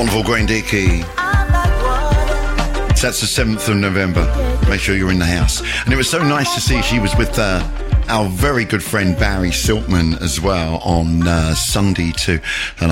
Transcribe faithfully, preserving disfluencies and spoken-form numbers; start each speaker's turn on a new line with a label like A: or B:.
A: Carnival Green Dicky. So that's the seventh of November. Make sure you're in the house. And it was so nice to see she was with uh, our very good friend Barry Siltman as well on uh, Sunday too. And